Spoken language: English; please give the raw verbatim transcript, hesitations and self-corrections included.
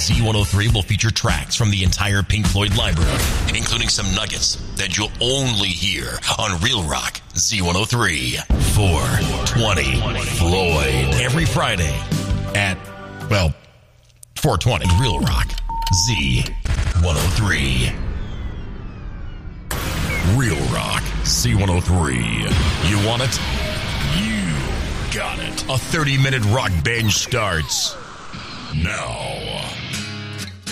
Z one oh three will feature tracks from the entire Pink Floyd library, including some nuggets that you'll only hear on Real Rock Z one oh three. four twenty Floyd. Every Friday at, well, four twenty Real Rock Z one oh three. Real Rock Z one oh three. You want it? You got it. A thirty-minute rock binge starts now.